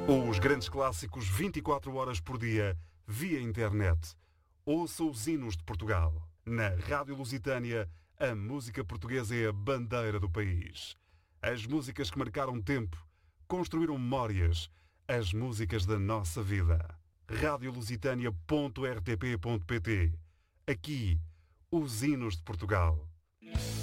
Os grandes clássicos 24 horas por dia, via internet. Ouça os hinos de Portugal. Na Rádio Lusitânia, a música portuguesa é a bandeira do país. As músicas que marcaram tempo, construíram memórias, as músicas da nossa vida. radiolusitania.rtp.pt. Aqui, os hinos de Portugal.